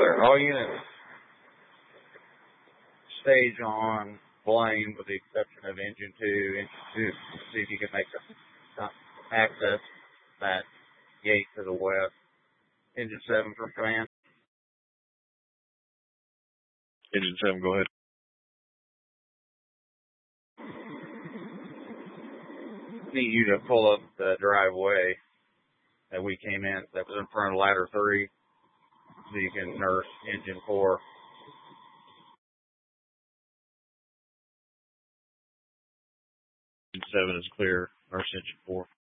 clear. All units stage on blame with the exception of engine 2. Engine 2, see if you can make access that gate to the west. Engine 7 from command. Engine 7, go ahead. Need you to pull up the driveway that we came in, that was in front of ladder 3, so you can nurse engine 4. Engine 7 is clear, nurse engine 4.